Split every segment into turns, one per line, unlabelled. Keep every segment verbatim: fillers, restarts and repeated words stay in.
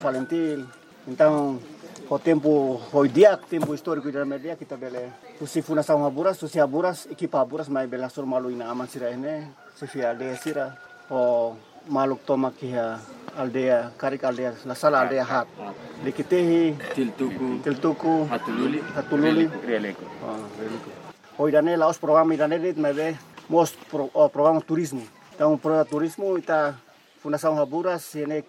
Valentim. Então, o tempo foi dia, tempo histórico da media kita bele. Usi Fundação Haburas, usi Haburas, equipa Haburas mai bela sur malu ina aman sira ini, sifia aldea sira. O maluk toma kia aldea, karik aldea, la sala aldea hat. Likitehi,
Tiltuku,
Tiltuku,
Hatululi,
Hatululi,
Rialeco.
Ah, Rialeco. Hoy dane laos programa idane dit mai be mos pro, oh, programa turismo. Então, o programa turismo está Fundação Haburas ini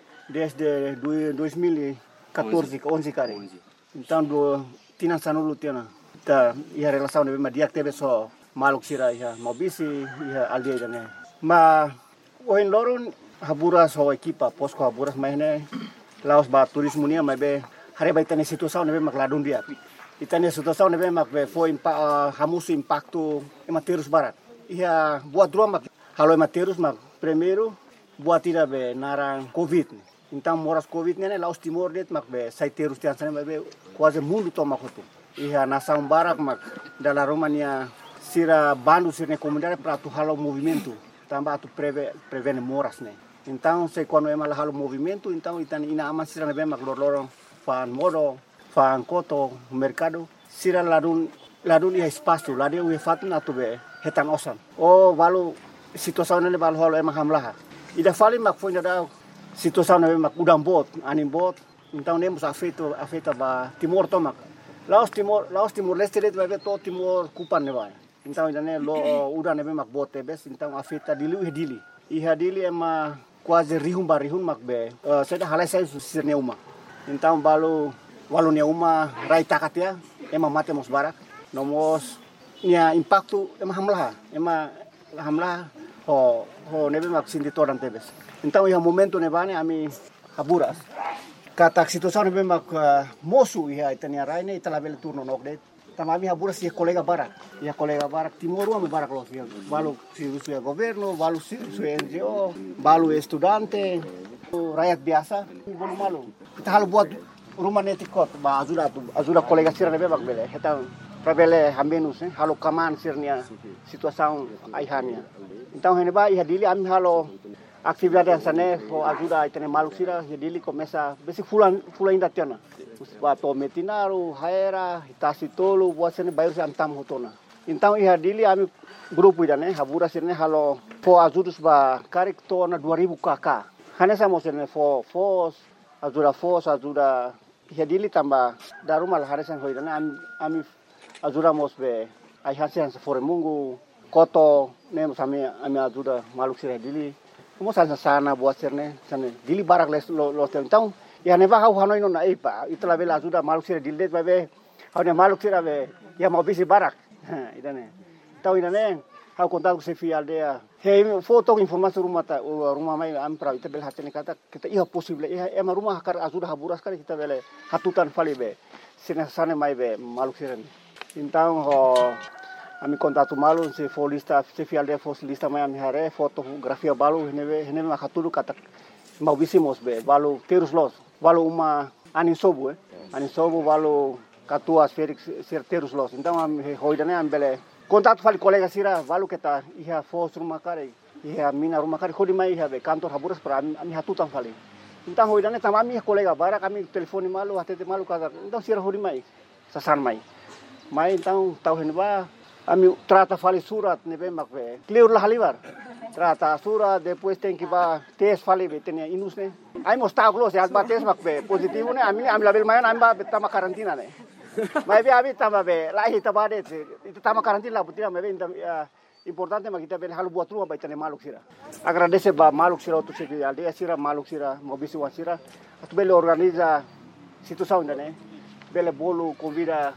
desde dois mil e quatorze, onze kali. Então, do tinan sanulu tiana. Ta ia relação de ma dia teve só maluk sira ia mobisi ia aldea dane. Ma oin lorun Haburas ho equipa posko Haburas mai ne laos ba turismo nia mai be hare ba itane situação ne be makladun dia. Itane situação ne be mak be foi impa uh, hamusu impacto ematerus barat. Ia buat dua mak halo ematerus mak primeiro buat tira be narang covid. Então moras covid ne laos timor det mak be saiterus tian sana be quase mundo toma kotu. Ia nasang barak mak dalam Romania sira bandu sira comunidade para tu halo movimento. Tambah tu preve prevene moras ne. Então se quando é mal halo movimento, então itane ina aman sira ne be mak lor fan modo fan koto mercado sira ladun ladun ia espaço ladun ia fatu na tu be hetan osan. Oh balu situação ne balu halo emang hamlah. Ida fali mak foi da situação ne mak udang bot, anim bot. Então nemos afeto afeta ba timor tomak. Laos Timor, Laos Timor Leste det vai to Timor kupan ne vai. Então idane lo udah ne be mak bote bes então afeta dili e dili. Iha dili ema quase rihun barihun mak be. Uh, seda halai sai sirne uma. Então balu walu ne uma rai takatia ema mate mos barak. Nomos nia impacto ema hamlah. Ema hamlah ho ho ne be mak sindi toran tebes. Então iha momento ne bane ami Haburas. Kata situação ne mak uh, mosu ia itania raine itala bele turno nok det. Tamami Haburas ia kolega barak. Ia kolega barak timor ame barak los ia. Balu si su governo, balu si su N G O, balu estudante, rakyat biasa, bolu malu. Kita halu buat rumah netikot ba ajuda tu ajuda kolega sira ne mak bele. Kita prabele hamenus eh halu kaman sirnia situação aihania. Então hene ba ia dili ami halo atividade sana ho ajuda itane maluk sira dili começa besi fulan fulan inda tiana ba to metinaru haera hitasi tolu buasene bayar se antam hotona então ia dili ami grupo idane Haburas sirne halo fo ajudus ba karik tona dua ribu kakak hane samo sirne fo fos ajuda fos ajuda ia dili tamba darumal haresan hoidane ami ami ajuda mosbe ai hasen fore mungu koto nem sami ami ajuda maluk sira dili Como sana sana buat serne sana dili barak les lo lo então ya ne ba hau hanoi no na ipa itla bela ajuda maluk sira dildet babe hau ne maluk sira be ya mau bisi barak idane tau idane hau kontak se fi aldea he foto informasi rumah ta rumah mai am pra ita bela hatene kata kita iya possible iya ema rumah kar ajuda Haburas kar kita bele hatutan fali be sina sana mai be maluk sira então ho Ami kontatu malu se folista se fialde fosilista mai ami hare fotografia balu heneve heneve makatulu kata mau bisimos be balu terus los balu uma anin sobu eh anin sobu balu katua Felix ser terus los então ami hoidane ambele kontatu fali kolega sira balu keta iha fos rumah kare iha mina rumah kare khodi mai iha be kantor Haburas para ami, ami hatutan fali então hoidane tamami kolega bara kami telefoni malu hatete malu kata então sira hodi mai sasan mai mai então tau heneba Ami trata fali surat ne be mak be clear lah halibar trata surat depois tem que ba tes fali be tenia inus ne ai mosta glo se alba tes mak be positivo ne ami ami label mayan amba tama karantina ne mai be abi tama be lahi tabade itu tama karantina butina me be importante mak kita be halu buat rumah ba tenia maluk sira agradece ba maluk sira tu se aldea sira maluk sira mobisi wa sira atu bele organiza situação ne bele bolu convida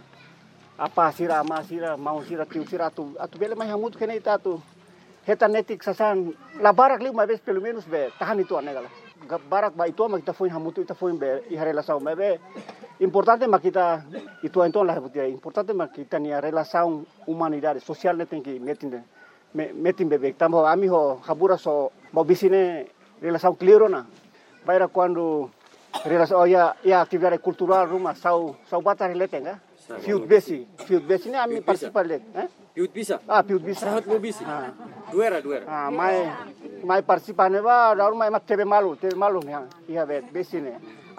apa sira ama sira mau sira tiu sira tu atu bele mai hamut kene ita tu heta netik sasan la barak li mai bes pelo menos be tahan itu anegala barak ba itu ma kita foi hamut ita foi be i relação mai be importante ma kita itu então la butia importante ma kita ni relação humanidade social ne tem que metin metin bebe tambo ami ho Haburas so mau bisine relação clear na baira quando relação ya ya atividade cultural rumah sau sau batar letenga Fiut besi, fiut besi ni ami participar lek, eh?
Fiut bisa.
Ah, fiut bisa.
Sangat mau bisi. Ah. Duera, duera.
Ah, mai mai participar ne ba, daur mai mat tebe malu, tebe malu ni, iya bet besi ne.